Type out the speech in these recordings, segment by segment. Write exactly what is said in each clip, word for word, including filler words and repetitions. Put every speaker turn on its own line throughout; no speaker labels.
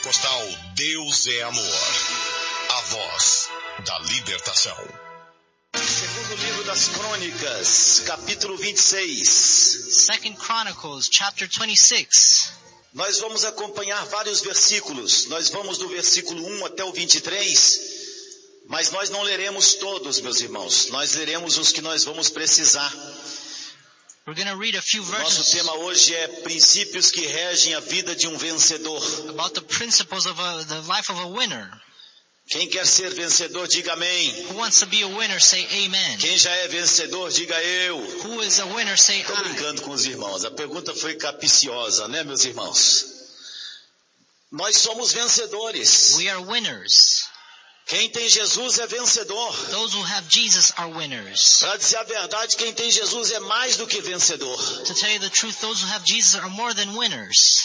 Pentecostal Deus é Amor. A voz da libertação.
Segundo livro das Crônicas, capítulo vinte e seis.
Second Chronicles, chapter twenty-six.
Nós vamos acompanhar vários versículos. Nós vamos do versículo um até o vinte e três. Mas nós não leremos todos, meus irmãos. Nós leremos os que nós vamos precisar.
We're going to read a few
Nosso
verses
tema hoje é princípios que regem a vida de um vencedor.
about the principles of a, the life of a winner.
Quem quer ser vencedor, diga amém.
Who wants to be a winner, say amen.
Quem já é vencedor, diga eu.
Who is a winner, say
Estou
I.
brincando com os irmãos. A pergunta foi capiciosa, né, meus irmãos? Nós somos vencedores.
We are winners.
Quem tem Jesus é vencedor.
Those who have Jesus are winners.
Para dizer a verdade, quem tem Jesus é mais do que vencedor.
To tell you the truth, those who have Jesus are more than winners.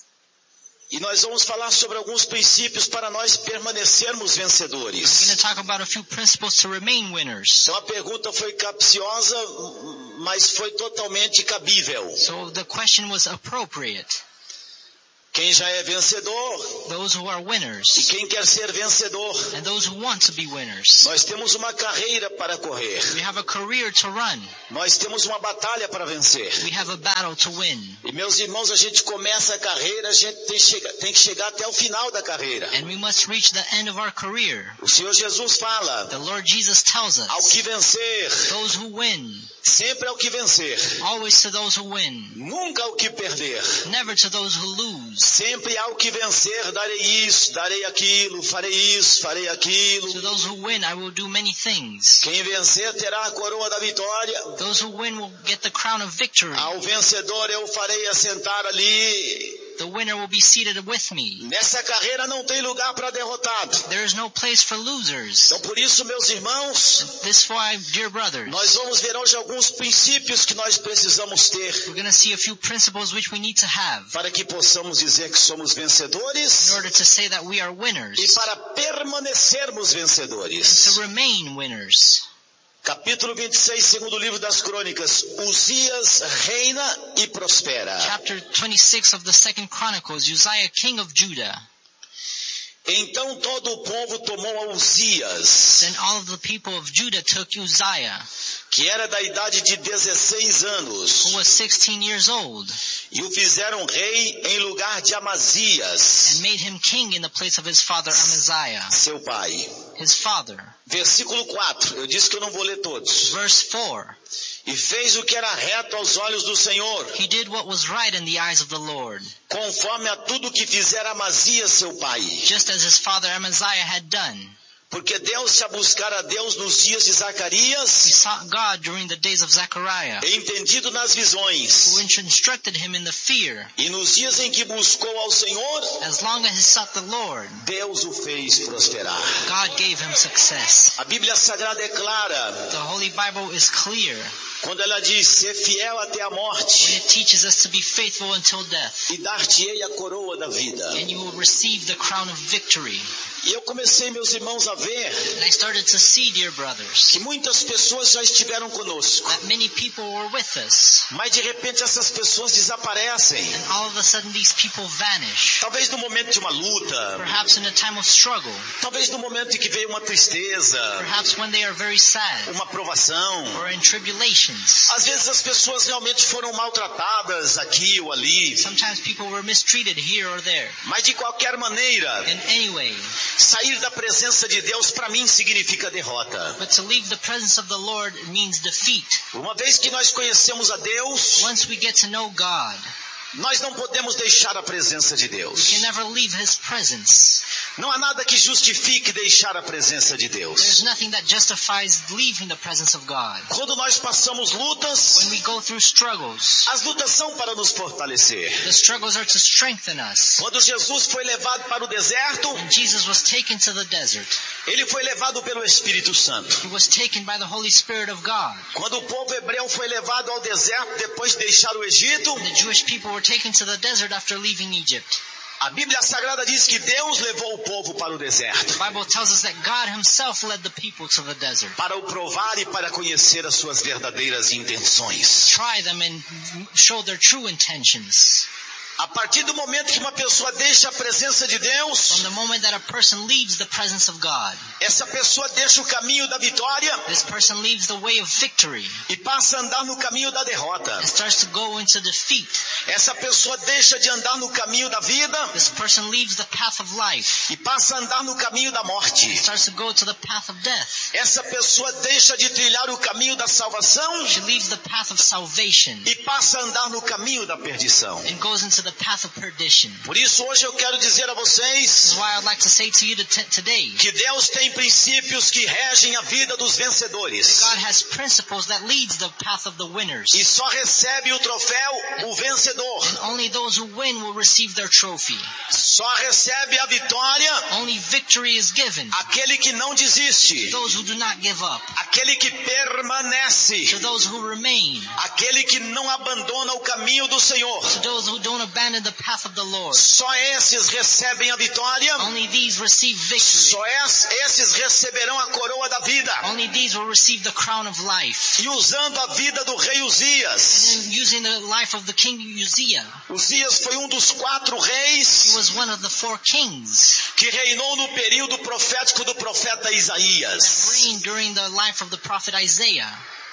E nós vamos falar sobre alguns princípios para nós permanecermos
We're
vencedores.
going to talk about a few principles to remain winners.
Então a pergunta foi capciosa, mas foi totalmente cabível.
So the question was appropriate.
Quem já é vencedor
Those who are
e
winners
quem quer ser vencedor.
and those who want to be winners.
Nós temos uma carreira para correr.
We have a career to run.
Nós temos uma batalha para vencer.
We have a battle to win.
E meus irmãos, a gente começa a carreira, a gente tem, chega, tem que chegar até o final da carreira.
And we must reach the end of our career.
O Senhor Jesus fala,
The Lord Jesus tells
ao
us,
que vencer,
those who win,
sempre ao que vencer,
always to those who win,
nunca ao que perder.
never to those who lose.
Sempre ao que vencer, darei isso, darei aquilo, farei isso, farei aquilo.
To those who win, I will do many things.
Quem vencer terá a coroa da vitória.
Those who win will get the crown of victory.
Ao vencedor eu farei assentar ali.
The winner will be seated with me.
Nessa carreira não tem lugar para derrotado.
There is no place for losers.
Então por isso, meus irmãos,
This why, dear brothers,
nós vamos ver hoje alguns princípios que nós precisamos ter
we're going to see a few principles which we need to have
para que possamos dizer que somos vencedores
in order to say that we are
e
winners,
para permanecermos vencedores.
to remain winners.
Capítulo vinte e seis, segundo livro das Crônicas. Uzias reina e prospera.
Chapter twenty-six of the Second Chronicles, Uzziah, king of Judah.
Então todo o povo tomou a Uzias,
Then all of the people of Judah took Uzziah,
que era da idade de dezesseis
who
anos,
was sixteen years old,
e o fizeram rei em lugar de Amazias,
and made him king in the place of his father Amaziah,
seu pai.
his father.
Versículo quatro, eu disse que eu não vou ler todos.
Verse four,
E fez o que era reto aos olhos do Senhor,
he did what was right in the eyes of the Lord,
conforme a tudo que fizera Amazias, seu pai.
just as his father Amaziah had done.
Porque deu-se a buscar a Deus nos dias de
He
Zacarias,
sought God during the days of Zechariah,
entendido nas visões,
who instructed him in the fear.
e nos dias em que buscou ao Senhor,
As long as he sought the Lord,
Deus o fez prosperar.
God gave him success.
A Bíblia Sagrada é clara
The Holy Bible is clear
quando ela diz, ser fiel até a
when
morte,
it teaches us to be faithful until death,
e dar-te-ei a coroa da vida.
and you will receive the crown of victory.
E eu comecei, meus irmãos, a ver
And I started to see, dear brothers,
que muitas pessoas já estiveram conosco,
that many people were with us,
mas de repente essas pessoas desaparecem.
and all of a sudden these people vanish.
Talvez no momento de uma luta,
Perhaps in a time of struggle,
talvez no momento em que veio uma tristeza,
perhaps when they are very sad,
uma provação.
or in tribulations.
Às vezes as pessoas realmente foram maltratadas aqui ou ali,
Sometimes people were mistreated here or there.
mas de qualquer maneira,
And anyway,
sair da presença de Deus para mim significa derrota.
but to leave the presence of the Lord means defeat.
Uma vez que nós conhecemos a Deus,
Once we get to know God,
nós não podemos deixar a presença de
we
Deus.
can never leave His presence.
Não há nada que justifique deixar a presença de
There's
Deus.
nothing that justifies leaving the presence of God.
Quando nós passamos lutas,
When we go through struggles,
as lutas são para nos fortalecer.
the struggles are to strengthen us.
Quando Jesus foi levado para o deserto,
When Jesus was taken to the desert,
ele foi levado pelo Espírito Santo.
He was taken by the Holy Spirit of God.
Quando o povo hebreu foi levado ao deserto depois de deixar o Egito,
The Jewish people were taken to the desert after leaving Egypt.
a Bíblia Sagrada diz que Deus levou o povo para o deserto,
The Bible tells us that God Himself led the people to the desert.
para o provar e para conhecer as suas verdadeiras intenções.
Try them and show their true intentions.
A partir do momento que uma pessoa deixa a presença de Deus,
from the moment that a person leaves the presence of God,
essa pessoa deixa o caminho da vitória
this person leaves the way of victory
e passa a andar no caminho da derrota.
and starts to go into defeat.
Essa pessoa deixa de andar no caminho da vida
This person leaves the path of life
e passa a andar no caminho da morte.
and starts to go to the path of death.
Essa pessoa deixa de trilhar o caminho da salvação
She leaves the path of salvation
e passa a andar no caminho da perdição.
and goes into the path of perdition.
Por isso hoje eu quero dizer a
This
vocês
is why I'd like to say to you to today,
que Deus tem princípios que regem a vida dos vencedores.
God has principles that leads the path of the winners.
E só recebe o troféu o vencedor.
And only those who win will receive their trophy.
Só recebe a vitória
Only victory is given
aquele que não desiste,
to those who do not give up,
aquele que permanece,
to those who remain,
aquele que não abandona o caminho do Senhor.
to those who don't abandon the path of the Lord.
Só esses recebem a vitória,
Only these receive victory.
só es- esses receberão a coroa da vida.
Only these will receive the crown of life.
E usando a vida do rei Uzias,
And using the life of the king Uzziah,
Uzias foi um dos quatro
he
reis
was one of the four kings
que reinou no período profético do profeta Isaías.
reigned during the life of the prophet Isaiah.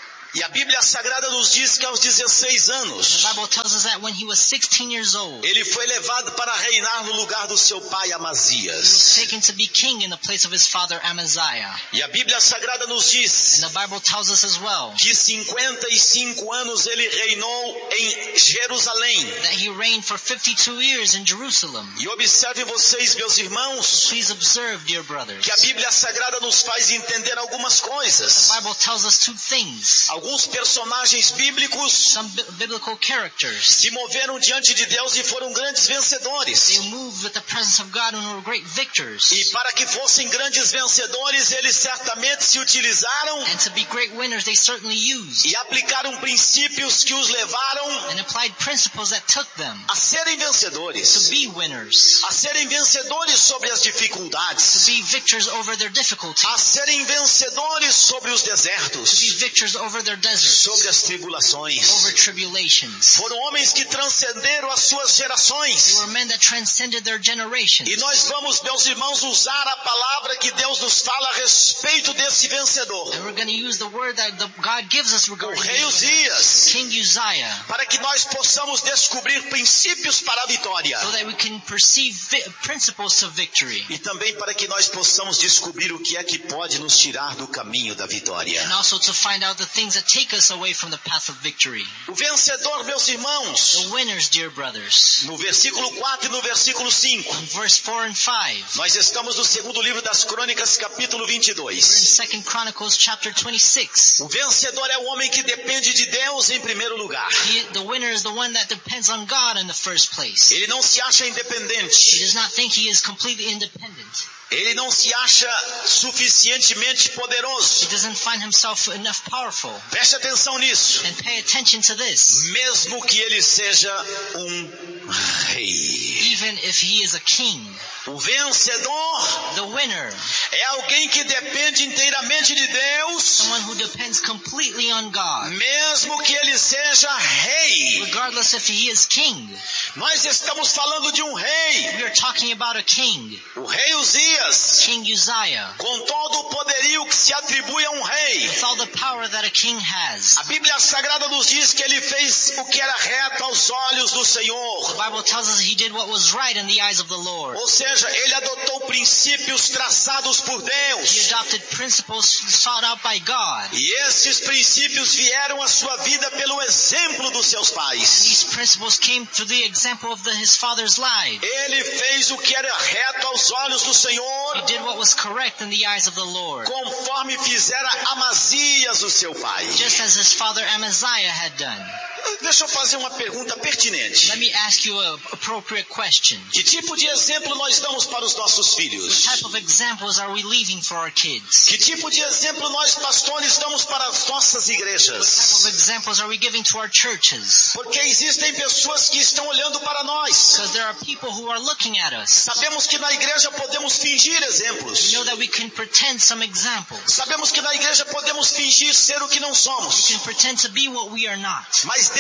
E a Bíblia Sagrada nos diz que aos dezesseis anos,
The Bible tells us that when he was sixteen years old,
ele foi levado para reinar no lugar do seu pai
he was
Amazias.
taken to be king in the place of his father Amaziah.
E a Bíblia Sagrada nos diz
And the Bible tells us as well
que cinquenta e cinco anos ele reinou em Jerusalém.
that he reigned for fifty-two years in Jerusalem.
E observem vocês, meus irmãos,
Please observe, dear brothers.
que a Bíblia Sagrada nos faz entender algumas coisas.
The Bible tells us two things.
Alguns personagens bíblicos
Some bi- biblical characters.
se moveram diante de Deus e foram grandes vencedores.
They moved with the presence of God and were great victors.
E para que fossem grandes vencedores, eles certamente se utilizaram
And to be great winners, they certainly used
e aplicaram princípios que os levaram
and applied principles that took them
a serem
to
vencedores,
be winners,
a serem vencedores sobre as
to
dificuldades,
be victors over their difficulties,
a serem vencedores sobre os
to be
desertos,
victors over their deserts,
sobre as tribulações.
over tribulations.
Foram homens que transcenderam as suas
They
gerações.
were men that transcended their generations.
E nós vamos, meus irmãos, usar a palavra que Deus nos fala a respeito desse vencedor,
And we're going to use the word that the God gives us
o
regarding
rei
this winner,
Uzias,
King Uzziah,
para que nós possamos descobrir princípios para a vitória.
so that we can perceive vi- principles to victory.
E também para que nós possamos descobrir o que é que pode nos tirar do caminho da vitória.
And also to find out the things that take us away from the path of victory.
O vencedor, meus irmãos,
The winners, dear brothers.
no versículo quatro e no versículo cinco,
In verse four and five,
nós estamos no segundo livro das Crônicas, capítulo vinte e
we're in
dois.
Second Chronicles chapter twenty-six.
O vencedor é o homem que depende de Deus em primeiro lugar.
He, the winner is the one that depends on God in the first place.
Ele não se acha
He
independente.
does not think he is completely independent.
Ele não se acha suficientemente
He
poderoso.
doesn't find himself enough powerful.
Preste atenção nisso.
And pay attention to this.
Mesmo que ele seja um rei.
Even if he is a king,
O vencedor
the winner,
é alguém que depende inteiramente de Deus,
someone who depends completely on God,
mesmo que ele seja rei.
regardless if he is king.
Nós estamos falando de um rei,
We are talking about a king,
o rei Uzias,
King Uzziah,
com todo o poderio que se atribui a um rei.
with all the power that a king has.
A Bíblia Sagrada nos diz que ele fez o que era reto aos olhos do
The
Senhor.
Bible tells us he did what was right in the eyes of the Lord.
Ou seja, ele adotou princípios traçados por
He
Deus.
adopted principles sought out by God.
E esses princípios vieram à sua vida pelo exemplo dos seus pais.
These principles came through the example of the, his father's life.
Ele fez o que era reto aos olhos do
He
Senhor,
did what was correct in the eyes of the Lord,
conforme fizera Amazias, o seu pai.
just as his father Amaziah had done.
Deixa eu fazer uma pergunta pertinente.
Let me ask you an appropriate question.
Que tipo de exemplo nós damos para os nossos
What
filhos?
type of examples are we leaving for our kids?
Que tipo de exemplo nós pastores damos para as nossas
What type
igrejas?
of examples are we giving to our churches?
Porque existem pessoas que estão olhando para nós.
Because there are people who are looking at us.
Sabemos que na igreja podemos fingir
We
exemplos.
know that we can pretend some examples.
Sabemos que na igreja podemos fingir ser o que não
We
somos.
can pretend to be what we are not.
Mas dentro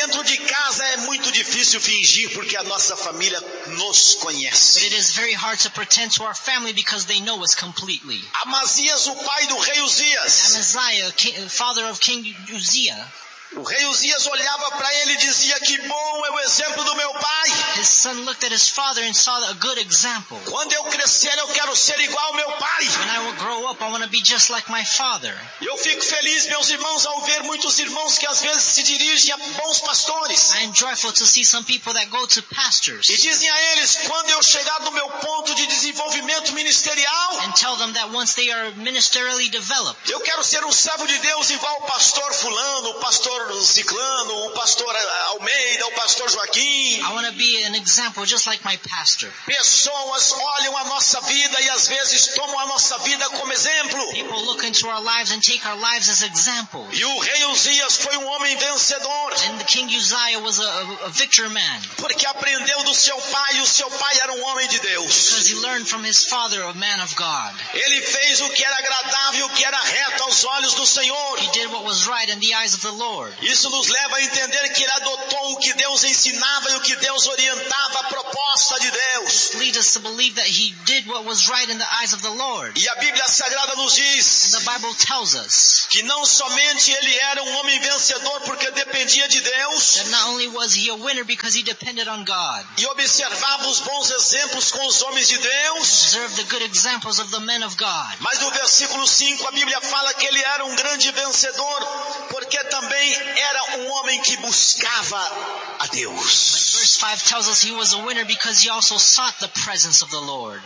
dentro de casa é muito difícil fingir porque a nossa família nos
But
conhece.
it is very hard to pretend to our family because they know us completely.
Amazias, o pai do rei Uzias.
Amaziah, king, father of King Uzziah,
O rei Uzias olhava para ele e dizia: que bom é o exemplo do meu pai.
his son looked at his father and saw a good example.
Quando eu crescer eu quero ser igual ao meu pai.
When I will grow up, I want to be just like my father.
E eu fico feliz, meus irmãos, ao ver muitos irmãos que às vezes se dirigem a bons pastores.
I am joyful to see some people that go to pastors
E dizem a eles: quando eu chegar no meu ponto de desenvolvimento ministerial,
and tell them that once they are ministerially developed,
eu quero ser um servo de Deus igual o pastor fulano, o pastor ciclano, o pastor Almeida, o pastor Joaquim.
I want to be an example just like my pastor.
Pessoas olham a nossa vida e às vezes tomam a nossa vida como exemplo.
People look into our lives and take our lives as examples.
E o rei Uzias foi um homem vencedor,
And the King Uzziah was a, a, a victor man
porque aprendeu do seu pai, e o seu pai era um homem de Deus.
because he learned from his father, a man of God.
Ele fez o que era agradável, o que era reto aos olhos do Senhor.
He did what was right in the eyes of the Lord.
Isso nos leva a entender que ele adotou o que Deus ensinava e o que Deus orientava, a proposta de Deus.
This leads us to believe that he did what was right in the eyes of the Lord.
E a Bíblia Sagrada nos
And
diz
the Bible tells us
que não somente ele era um homem vencedor porque dependia de Deus
that not only was he a winner because he depended on God,
e observava os bons exemplos com os homens de Deus,
observed the good examples of the men of God.
mas no versículo cinco a Bíblia fala que ele era um grande vencedor porque também era um homem que buscava a Deus.
Verse five tells us he was a winner because he also sought the presence of the Lord.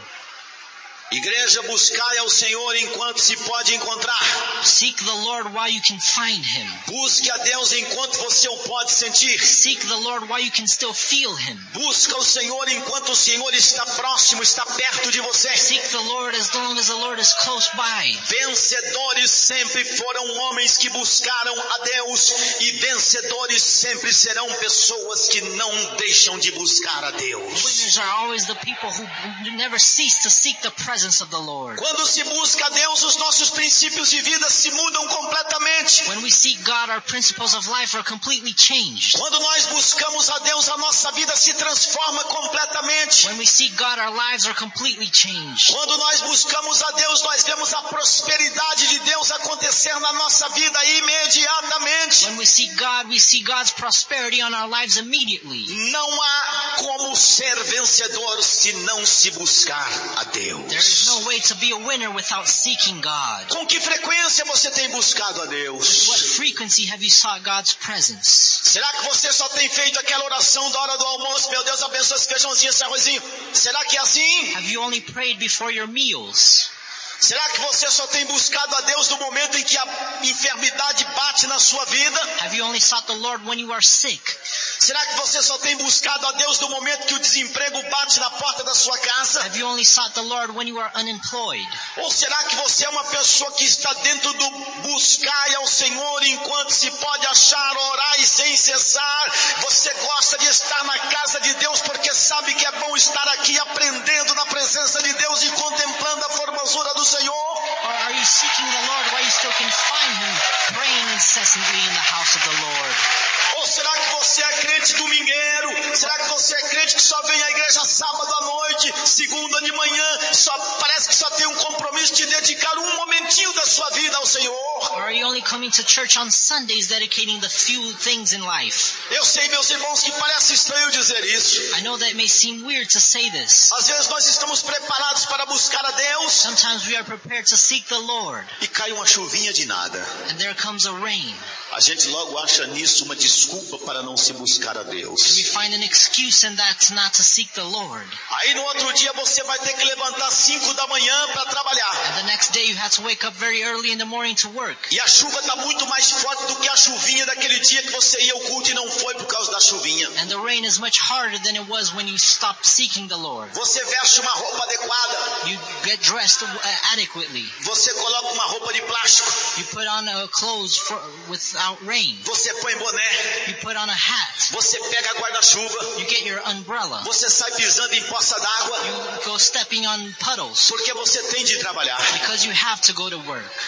Igreja, buscai ao Senhor enquanto se pode encontrar.
Seek the Lord while you can find him.
Busque a Deus enquanto você o pode sentir.
Seek the Lord while you can still feel him.
Busca o Senhor enquanto o Senhor está próximo, está perto de você.
Seek the Lord as long as the Lord is close by.
Vencedores sempre foram homens que buscaram a Deus, e vencedores sempre serão pessoas que não deixam de buscar a Deus.
Winners are always the people who never cease to seek the presence of the Lord.
Quando se busca a Deus, os nossos princípios de vida se mudam completamente.
When we seek God, our principles of life are completely changed.
Quando nós buscamos a Deus, a nossa vida se transforma completamente.
When we seek God, our lives are completely changed.
Quando nós buscamos a Deus, nós vemos a prosperidade de Deus acontecer na nossa vida imediatamente.
When we seek God, we see God's prosperity on our lives immediately.
Não há como ser vencedor se não se buscar a Deus.
There is no way to be a winner without seeking God.
Com que frequência você tem buscado a
What
Deus?
frequency have you sought God's presence?
Será que você só tem feito aquela oração da hora do almoço? Meu Deus, abençoe esse feijãozinho, esse arrozinho. Será que é assim?
Have you only prayed before your meals?
Será que você só tem buscado a Deus no momento em que a enfermidade bate na sua vida?
Have you only sought the Lord when you are sick?
Será que você só tem buscado a Deus no momento que o desemprego bate na porta da sua casa?
Have you only sought the Lord when you are unemployed?
Ou será que você é uma pessoa que está dentro do buscar ao Senhor enquanto se pode achar, orar e sem cessar? Você gosta de estar na casa de Deus porque sabe que é bom estar aqui aprendendo na presença de Deus e contemplando a formosura do Senhor?
Or are you seeking the Lord while you still can find him, praying incessantly in the house of the Lord?
Ou será que você é crente domingueiro? Será que você é crente que só vem à igreja sábado à noite, segunda de manhã, só parece que só tem um compromisso de dedicar um momentinho da sua vida ao Senhor?
Or are you only coming to church on Sundays dedicating the few things in life?
Eu sei, meus irmãos, que parece estranho dizer isso.
I know that it may seem weird to say this.
Às vezes nós estamos preparados para buscar a Deus
Sometimes we are prepared to seek the Lord,
e cai uma chuvinha de nada.
and there comes a rain.
A gente logo acha nisso uma desculpa para não se buscar a Deus.
We find an excuse in that not to seek the Lord.
Aí no outro dia você vai ter que levantar cinco da manhã para trabalhar.
And the next day you have to wake up very early in the morning to work.
E a chuva está muito mais forte do que a chuvinha daquele dia que você ia ao culto e não foi por causa da chuvinha.
And the rain is much harder than it was when you stopped seeking the Lord.
Você veste uma roupa adequada.
You get dressed adequately.
Você coloca uma roupa de plástico.
You put on uh, clothes for, without rain.
Você põe boné.
You put on a hat.
Você pega guarda-chuva.
You get your umbrella.
Você sai pisando em poça d'água.
You go stepping on puddles
Porque você tem de trabalhar.
because you have to go to work.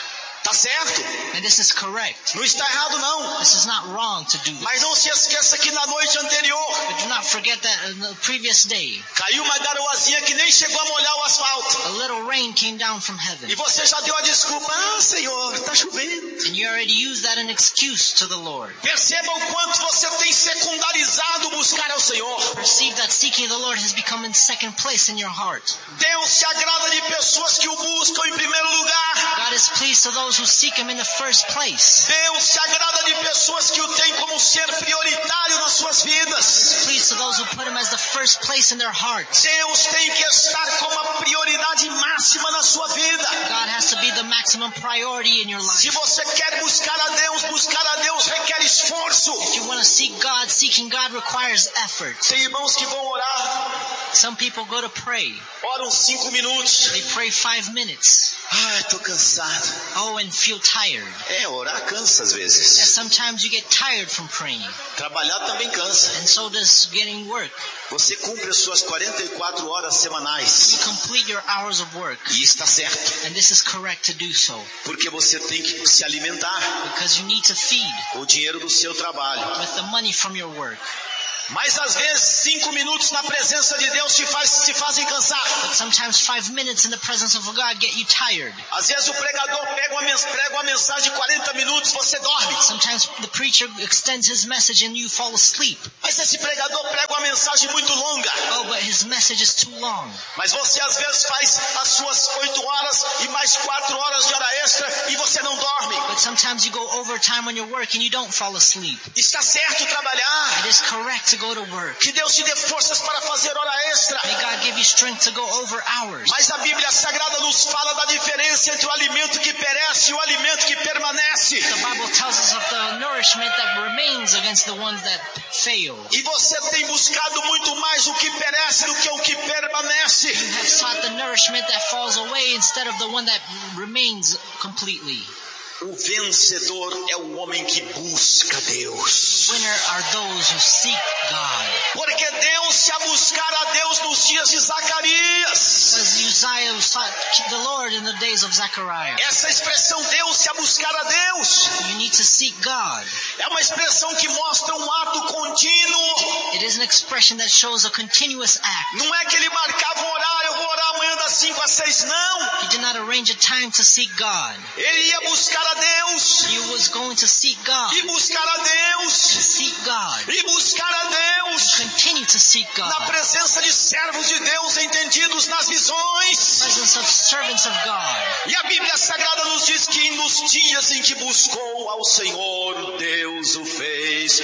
Tá certo?
And this is correct.
Não está errado não.
This is not wrong to do this.
Mas não se esqueça que na noite anterior
But do not forget that in the previous day,
caiu uma garoazinha que nem chegou a molhar o asfalto.
a little rain came down from heaven.
E você já deu a desculpa. Ah, Senhor, está chovendo.
And you already used that an excuse to the Lord.
Perceba o quanto você tem secundarizado buscar ao Senhor.
Perceive that seeking the Lord has become in second place in your heart.
Deus se agrada de pessoas que o buscam em primeiro lugar.
God is pleased to those who seek Him in the first place.
Deus se agrada de pessoas que o têm como ser prioritário nas suas vidas.
Pleased to those who put Him as the first place in their hearts.
Deus tem que estar como a prioridade máxima na sua vida.
God has to be the maximum priority in your
Se
life.
você quer buscar a Deus, buscar a Deus requer esforço.
If you want to seek God, seeking God requires effort.
Tem irmãos que vão orar,
Some people go to pray.
oram cinco minutos.
They pray five minutes.
Ai, tô cansado.
Oh, and feel tired.
É, orar cansa às
And
vezes.
sometimes you get tired from praying.
Trabalhar também cansa.
And so does getting work.
Você cumpre as suas quarenta e quatro horas semanais.
You complete your hours of work.
E está certo,
And this is correct to do so.
porque você tem que se alimentar
Because you need to feed
com o dinheiro do seu trabalho.
with the money from your work.
Mas às vezes cinco minutos na presença de Deus te, faz, te fazem cansar.
But sometimes five minutes in the presence of God get you tired.
Às vezes o pregador pega uma, mens- prega uma mensagem de quarenta minutos, você dorme.
Sometimes the preacher extends his message and you fall asleep.
Mas esse pregador prega uma mensagem muito longa.
Oh, but his message is too long.
Mas você às vezes faz as suas oito horas e mais quatro horas de hora extra e você não dorme.
But sometimes you go overtime on your work and you don't fall asleep.
Está certo trabalhar.
It is correct to go to work.
Que Deus te dê forças para fazer hora extra.
May God give you strength to go over hours.
Mas a Bíblia Sagrada nos fala da diferença entre o alimento que perece e o alimento que permanece.
The Bible tells us of the nourishment that remains against the ones that fail.
E você tem buscado muito mais o que perece do que o que permanece.
You have sought the nourishment that falls away instead of the one that remains completely.
O vencedor é o homem que busca Deus.
Winner are those who seek God.
Porque deu-se a buscar a Deus nos dias de Zacarias.
As Uzziah sought the Lord in the days of Zechariah.
Essa expressão deu-se a buscar a Deus
You need to seek God.
é uma expressão que mostra um ato contínuo.
It is an expression that shows a continuous act.
Não é que ele marcava um horário, eu vou orar amanhã das cinco às seis, não.
He did not arrange a time to seek God.
Ele ia buscar a Deus,
He was going to seek God.
e buscar a Deus,
Seek God.
e buscar a Deus,
Continue to seek
na
God.
presença de servos de Deus entendidos nas visões.
Presence of servants of God.
E a Bíblia Sagrada nos diz que nos dias em que buscou ao Senhor, Deus o fez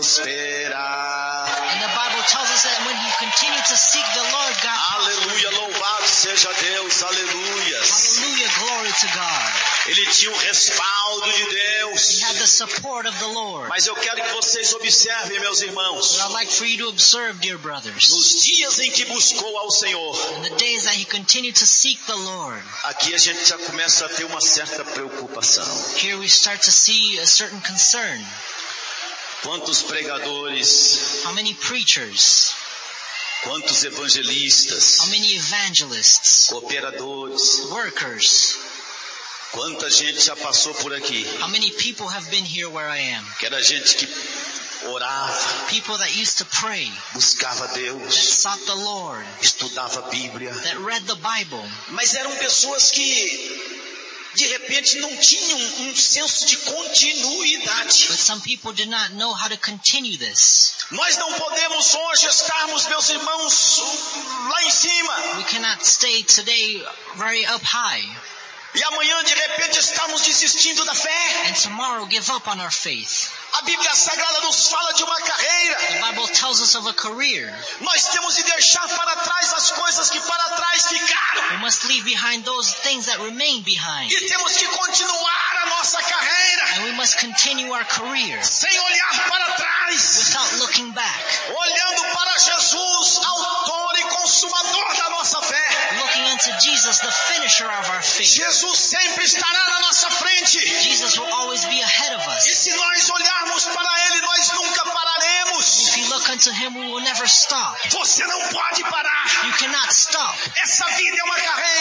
prosperar.
And the Bible tells us that when he continued to seek the Lord, God
Aleluia, louvado seja Deus, aleluias.
Hallelujah, glory to God.
Ele tinha o respaldo de
He
Deus.
had the support of the Lord.
Mas eu quero que vocês observem, meus irmãos,
But I'd like for you to observe, dear brothers,
nos dias em que buscou ao Senhor,
in the days that he continued to seek the Lord,
aqui a gente já começa a ter uma certa preocupação.
here we start to see a certain concern.
Quantos pregadores,
How many preachers,
quantos evangelistas,
how many evangelists,
cooperadores,
workers,
quanta gente já passou por aqui,
how many people have been here where I am?
que era gente que orava,
People that used to pray,
buscava
that
Deus,
sought the Lord,
estudava a Bíblia,
that read the Bible.
mas eram pessoas que de repente não tinham um senso de continuidade.
But some people did not know how to continue this.
Nós não podemos hoje estarmos, meus irmãos, lá em cima,
We cannot stay today very up high
e amanhã de repente estamos desistindo da fé.
and tomorrow give up on our faith.
A Bíblia Sagrada nos fala de uma carreira.
The Bible tells us of a career.
Nós temos de deixar para trás as coisas que para trás ficaram.
We must leave behind those things that remain behind.
E temos que continuar a nossa carreira
And we must continue our career
sem olhar para trás,
without looking back,
olhando para Jesus, autor e consumador da nossa fé.
looking unto Jesus, the finisher of our faith.
Jesus sempre estará na nossa frente.
Jesus will always be ahead of
E
us.
se nós olharmos para Ele, nós nunca pararemos.
If you look unto him, we will never stop.
Você não pode parar.
You cannot stop.
Essa vida é uma carreira.
This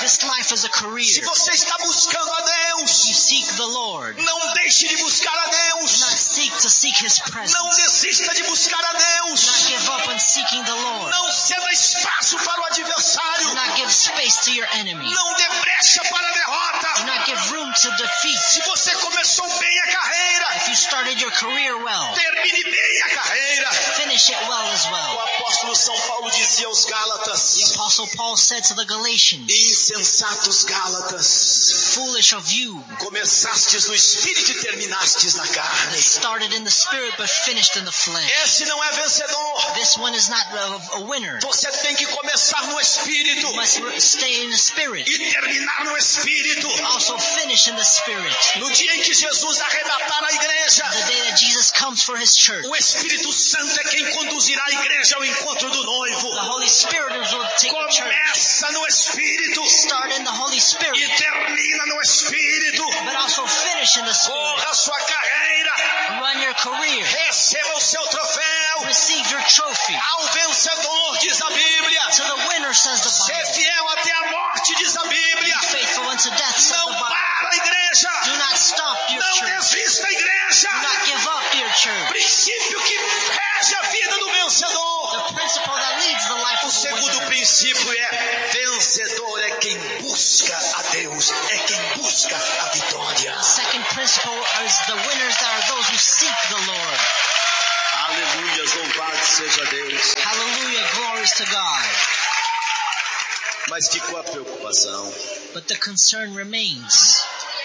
best life as a career.
Se você está buscando a Deus,
You seek the Lord.
não deixe de buscar a
Do
Deus.
not seek to seek His presence.
Não desista de buscar a
Do
Deus.
not give up on seeking the Lord.
Não ceda espaço para o adversário.
Do not give space to your enemy.
Não dê brecha para a
Do
derrota.
not give room to defeat.
Se você começou bem a carreira,
If you started your career well,
termine bem a carreira.
finish it well as
O
well.
apóstolo São Paulo dizia aos
The
Gálatas:
Apostle Paul said to the Galatians,
insensatos Gálatas,
foolish of you,
começastes no espírito e terminastes na
that
carne.
started in the spirit but finished in the flesh.
Esse não é vencedor.
This one is not a, a winner.
Você tem que começar no espírito
You must re- stay in the spirit.
e terminar no espírito.
Also finish in the spirit.
No dia em que Jesus arrebatar a igreja,
The day that Jesus comes for His church,
o Espírito Santo é quem conduzirá a igreja ao encontro do noivo.
the Holy Spirit will take the church.
Começa no espírito
Start in the Holy
e
Spirit,
termina no espírito.
but also finish in the spirit.
Corra a sua carreira,
Run your career.
receba o seu troféu.
Receive your trophy.
Ao vencedor, diz a Bíblia,
To the winner, says the
ser
Bible.
fiel até a morte, diz a Bíblia.
Faithful unto death, says
Não
the Bible.
para a igreja,
Do not stop your
não
church.
desista a igreja.
Do not give up your church.
Princípio que rege a vida do vencedor.
The principle that leads the life
O
of the
segundo
winner.
princípio é: vencedor é quem busca a Deus, é quem busca a vitória.
The second principle is the winners that are those who seek the Lord.
Aleluia, louvado seja Deus.
Hallelujah, glories to God.
Mas ficou a preocupação.
But the concern remains.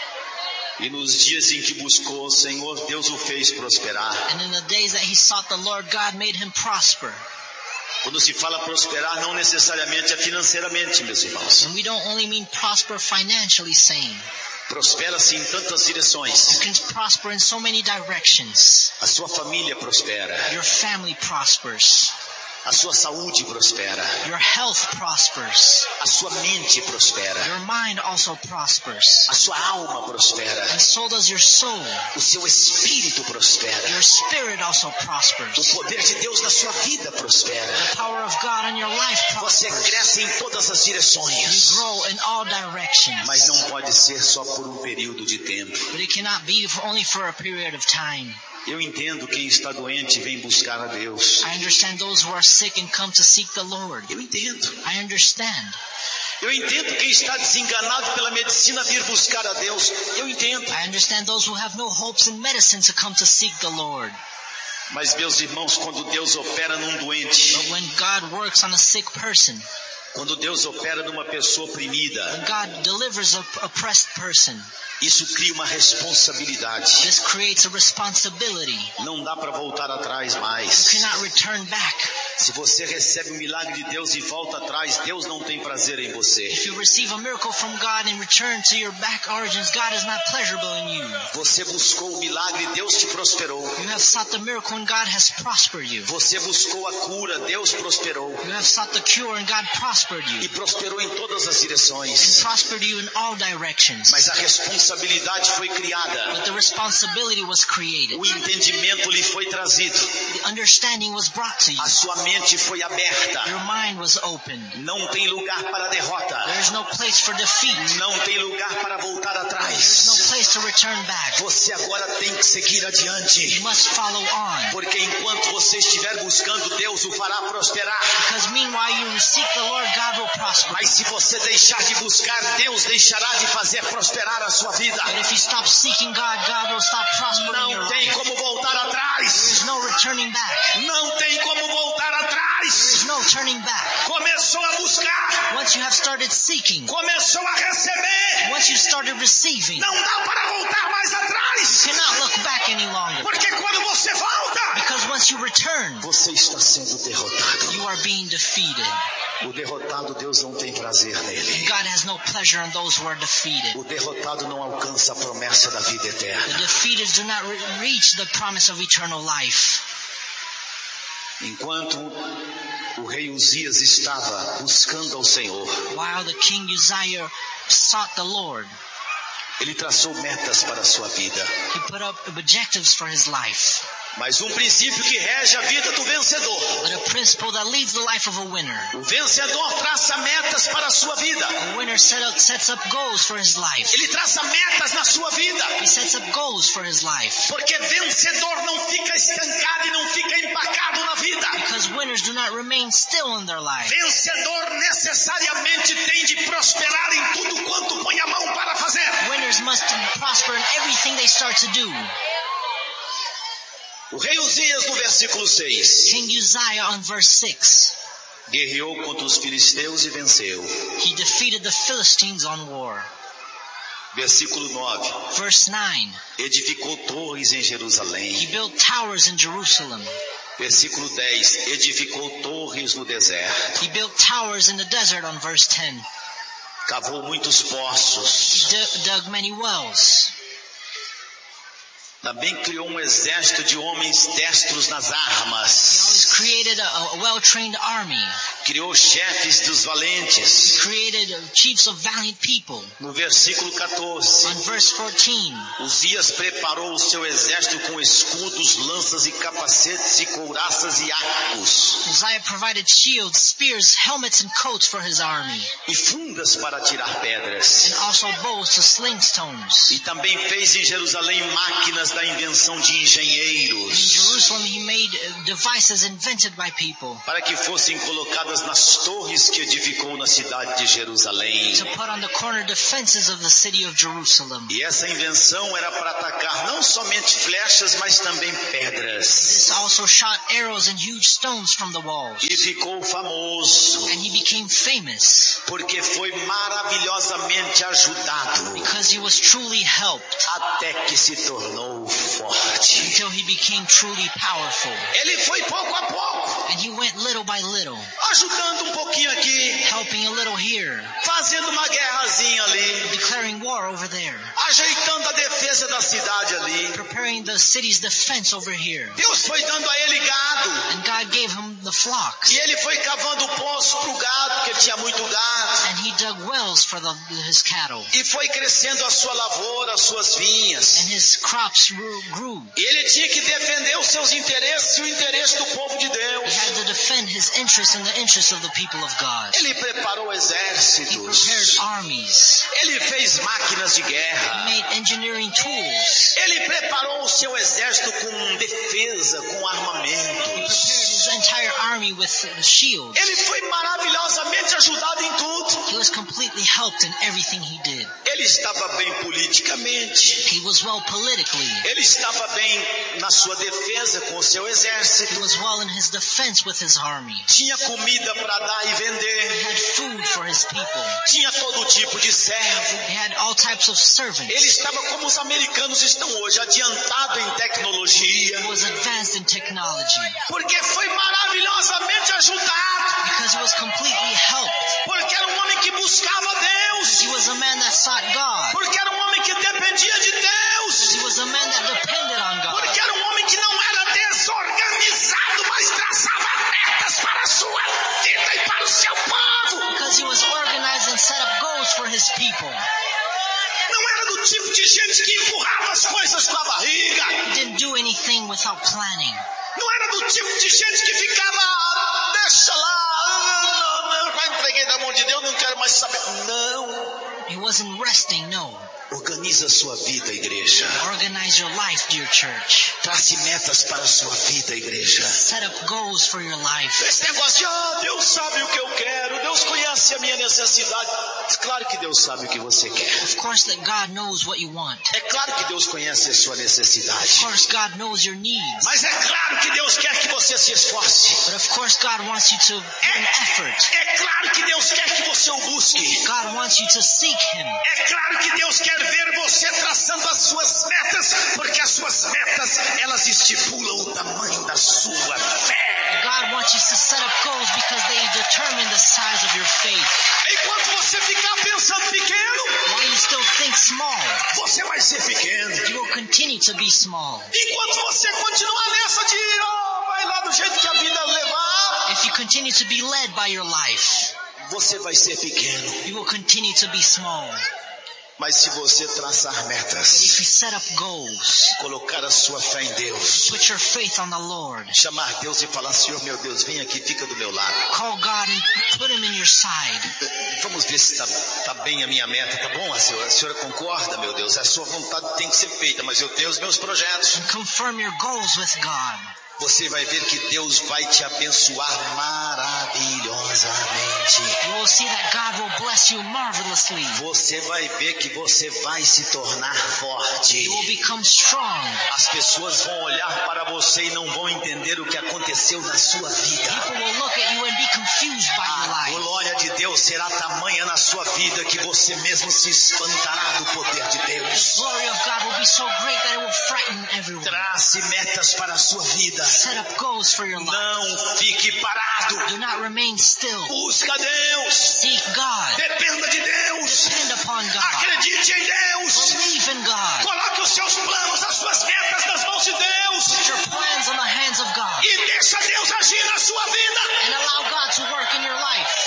E nos dias em que buscou o Senhor, Deus o fez prosperar.
And in the days that he sought the Lord, God made him prosper.
Quando se fala prosperar, não necessariamente é financeiramente, meus irmãos.
And we don't only mean prosper financially saying.
Prospera-se em tantas direções.
You can prosper in so many directions.
A sua família prospera.
Your family prospers.
A sua saúde prospera.
Your health prospers.
A sua mente prospera.
Your mind also prospers.
A sua alma prospera.
And so does your soul.
O seu espírito prospera.
Your spirit also
O
prospers.
poder de Deus na sua vida prospera.
The power of God in your life
Você
prospers.
cresce em todas as
You
direções.
grow in all directions.
Mas não pode ser só por um período de tempo.
But it cannot be for only for a period of time.
Eu entendo quem está doente vem buscar a Deus.
I understand those who are sick and come to seek the Lord.
Eu entendo.
I understand.
Eu entendo quem está desenganado pela medicina vir buscar a Deus. Eu entendo.
I understand those who have no hopes in medicine to come to seek the Lord.
Mas, meus irmãos, quando Deus opera num doente,
But when God works on a sick person,
quando Deus opera numa pessoa oprimida,
when God delivers an oppressed person,
isso cria uma responsabilidade.
this creates a responsibility.
Não dá para voltar atrás
You
mais.
cannot return back.
Se você recebe o milagre de Deus e volta atrás, Deus não tem prazer em você.
If you receive a miracle from God and return to your back origins, God is not pleasurable in you.
Você buscou o milagre, Deus te prosperou.
You have sought the miracle and God has prospered you.
Você buscou a cura, Deus prosperou.
You have sought the cure and God prospered
E
you.
prosperou em todas as
And
direções.
prospered you in all directions.
Mas a responsabilidade foi criada.
But the responsibility was created.
O entendimento lhe foi trazido.
The understanding was brought to you.
A sua mente foi aberta.
Your mind was opened.
Não tem lugar para derrota.
There is no place for defeat.
Não tem lugar para voltar
There is no
atrás.
place to return back.
Você agora tem que seguir
You
adiante.
must follow on.
Porque enquanto você estiver buscando, Deus o fará prosperar.
Because meanwhile you seek the Lord, God will prosper.
Mas se você deixar de buscar, Deus deixará de fazer prosperar a sua vida.
But if you stop seeking God, God will stop prospering your
Não tem
life.
como voltar
There
atrás.
is no returning back.
Não tem como voltar
There
atrás.
is no turning back.
Começou a buscar.
Once you have started seeking,
Começou a receber.
once you started receiving,
Não dá para voltar mais
you
atrás.
cannot look back any longer.
Porque quando você volta,
Because once you return,
você está sendo derrotado.
you are being defeated.
O derrotado, Deus não tem prazer nele.
God has no pleasure in those who are defeated.
O derrotado não alcança a promessa da vida
The
eterna.
defeated do not re- reach the promise of eternal life.
Enquanto o rei Uzias estava buscando ao Senhor,
While the king Uzziah sought the Lord,
ele traçou metas para a sua vida.
he put up objectives for his life.
Mas um princípio que rege a vida do vencedor.
but a principle that leads the life of a winner.
O vencedor traça metas para a sua vida.
A winner set up, sets up goals for his life.
Ele traça metas na sua vida.
He sets up goals for his life.
Porque vencedor não fica estancado e não fica empacado na vida.
Because winners do not remain still in their life.
Vencedor necessariamente tem de prosperar em tudo quanto põe a mão para fazer.
Winners must prosper in everything they start to do.
O rei Uzias, no versículo seis,
King Uzziah on verse six,
guerreou contra os filisteus e venceu.
he defeated the Philistines on war.
Versículo nove,
Verse nine,
edificou torres em
he
Jerusalém.
built towers in Jerusalem.
Versículo dez, edificou torres no deserto.
He built towers in the desert on verse ten.
Cavou muitos
He
poços.
d- dug many wells.
Também criou um exército de homens destros nas
He always
armas.
created a, a well-trained army.
Criou chefes dos
He
valentes.
created uh, chiefs of valiant people.
No versículo quatorze,
On verse fourteen,
Uzias preparou o seu exército com escudos, lanças e capacetes e couraças e arcos,
Uzziah provided shields, spears, helmets, and coats for his army,
e fundas para tirar pedras.
and also bows to sling stones.
E também fez em Jerusalém máquinas da invenção de
In
engenheiros,
Jerusalem, he made uh, devices invented by people
para que fossem colocadas nas torres que edificou na cidade de Jerusalém.
to put on the corner defenses of the city of Jerusalem.
E essa invenção era para atacar não somente flechas, mas também pedras.
This also shot arrows and huge stones from the walls.
E ficou famoso,
And he became famous
porque foi maravilhosamente ajudado,
because he was truly helped
até que se tornou forte.
until he became truly powerful.
Ele foi pouco a pouco,
And he went little by little,
ajudando um pouquinho aqui,
helping a little here,
fazendo uma guerrazinha ali,
declaring war over there,
ajeitando a defesa da cidade ali.
preparing the city's defense over here.
Deus foi dando a ele gado,
And God gave him the flocks.
e ele foi cavando poço para o gado, porque ele tinha muito gado,
And he dug wells for the, his cattle.
e foi crescendo a sua lavoura, as suas vinhas.
And his crops grew. grew.
E ele tinha que defender os seus interesses e o interesse do povo de
He
Deus.
had to defend his interests and the interests of the people of God.
Ele preparou
He prepared
exércitos.
armies.
Ele fez máquinas de
He
guerra.
made engineering tools.
Ele preparou o seu exército com defesa, com
He prepared
armamentos.
his entire army with shields.
Ele foi maravilhosamente ajudado em tudo.
He was completely helped in everything he did.
Ele estava bem politicamente.
He was well politically.
Ele estava bem na sua defesa com o seu
He
exército.
was well in his defense with his army.
Tinha comida para dar e
He
vender.
had food for his people.
Tinha todo tipo de servo.
He had all types of servants.
Ele estava como os americanos estão hoje, adiantado em tecnologia.
He was advanced in technology
Porque foi maravilhosamente ajudado.
because he was completely helped.
Porque era um homem que buscava Deus.
He was a man that sought God.
Porque era um homem que dependia de Deus.
He was a man that depended on God.
Porque era um homem que não era desorganizado, mas traçava metas para a sua vida e para o seu povo.
Because he was organized and set up goals for his people.
Não era do tipo de gente que empurrava as coisas com a barriga.
He didn't do anything without planning.
Não era do tipo de gente que ficava, "Ah, deixa lá, eu já entreguei na mão de Deus, não quero mais saber." Não.
He wasn't resting, no.
Organiza a sua vida, igreja.
Organize your life, dear church.
Trace metas para a sua vida, igreja.
Set up goals for your life.
Esse negócio de, ah, Deus sabe o que eu quero, Deus conhece a minha necessidade. Claro que Deus sabe o que você quer.
Of course that God knows what you want.
É claro que Deus conhece a sua
Of
necessidade.
course God knows your needs.
Mas é claro que Deus quer que você se esforce.
But of course God wants you to put an effort.
É claro que Deus quer que você o busque.
God wants you to seek Him.
É claro que Deus quer ver você traçando as suas metas, porque as suas metas, elas estipulam o tamanho da sua fé.
God wants you to set up goals because they determine the size of your faith.
Enquanto você ficar pensando pequeno,
While you still think small,
você vai ser pequeno.
you will continue to be small.
Enquanto você continuar nessa de, oh, vai lá do jeito que a vida levar,
If you continue to be led by your life,
você vai ser pequeno.
you will continue to be small.
Mas se você traçar
But
metas,
if you set up goals,
colocar a sua fé em Deus,
put your faith on the Lord,
chamar Deus e falar, Senhor meu Deus, vem aqui, fica do meu lado.
call God and put him in your side.
Vamos ver se está tá bem a minha meta, tá bom? A senhora, a senhora concorda, meu Deus? A sua vontade tem que ser feita, mas eu tenho os meus projetos.
And confirm your goals with God.
Você vai ver que Deus vai te abençoar maravilhosamente.
You will see that God will bless you marvelously.
Você vai ver que você vai se tornar forte.
You will become strong.
As pessoas vão olhar para você e não vão entender o que aconteceu na sua vida.
People will look at you and be confused by your
A
life.
glória de Deus será tamanha na sua vida que você mesmo se espantará do poder de
The
Deus.
glory of God will be so great that it will frighten everyone.
Trace metas para a sua vida.
Set up goals for your life.
Não fique parado.
Do not remain still.
Busca Deus.
Seek God.
Dependa de Deus.
Depend upon God.
Acredite em Deus.
Believe in God.
Coloque os seus planos, as suas metas nas mãos de Deus.
Put your plans in the hands of God.
E deixa Deus agir na sua vida.
And allow God to work in your life.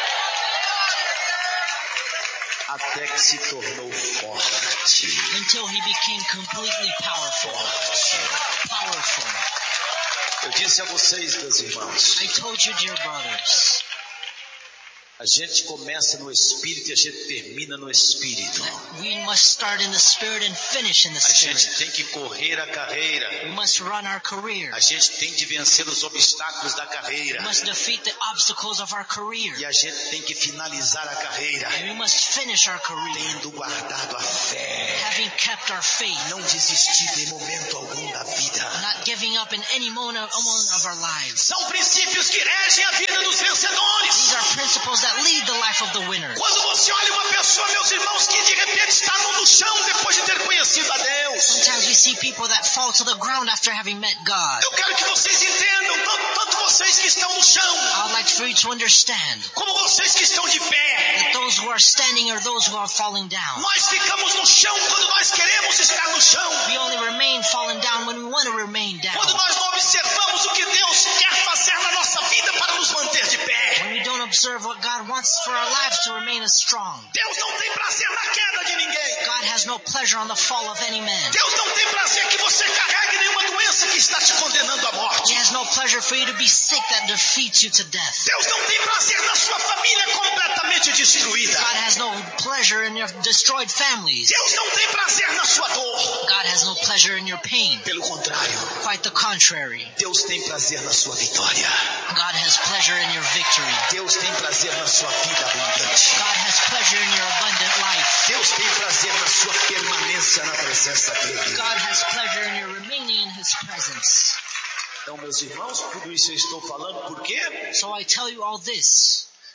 Até que se tornou forte.
Until he became completely powerful. Powerful.
Eu disse a vocês, meus irmãos,
I told you, dear brothers,
a gente começa no Espírito e a gente termina no Espírito.
we must start in the Spirit and finish in the
A gente
Spirit.
tem que correr a carreira.
We must run our career.
A gente tem de vencer os obstáculos da
We
carreira.
must defeat the obstacles of our career.
E a gente tem que finalizar a carreira
And we must finish our career,
tendo guardado a fé.
having kept our faith,
Não desistir em momento algum da vida.
not giving up in any moment moment of our lives.
São princípios que regem a vida dos vencedores.
These are principles that lead the life of the winner.
Quando você olha uma pessoa, meus irmãos, que de repente está no chão depois de ter conhecido a Deus,
Sometimes we see people that fall to the ground after having met God.
eu quero que vocês entendam, tanto, tanto vocês que estão no chão,
I would like for you to understand
como vocês que estão de pé.
that those who are standing or those who are falling down,
Nós ficamos no chão quando nós queremos estar no chão.
we only remain falling down when we want to remain down.
Quando nós não observamos o que Deus quer fazer na nossa vida para nos manter de pé.
When we don't observe what God wants for our lives to remain as strong.
Deus não tem prazer na queda de ninguém.
God has no pleasure on the fall of any man.
Deus não tem prazer que você carregue nenhuma doença que está te condenando à morte.
He has no pleasure for you to be sick that defeats you to death.
Deus não tem prazer na sua família completamente destruída.
God has no pleasure in your destroyed families.
Deus não tem prazer na sua dor.
God has no pleasure in your pain.
Pelo contrário,
Quite the contrary.
Deus tem prazer na sua vitória.
God has pleasure in your victory.
Deus tem prazer na sua vida abundante.
God has pleasure in your abundant life.
Deus tem prazer na sua permanência na presença dele.
God has pleasure in your remaining in His presence.
Então, meus irmãos, tudo isso eu estou falando por quê?
So I tell you all this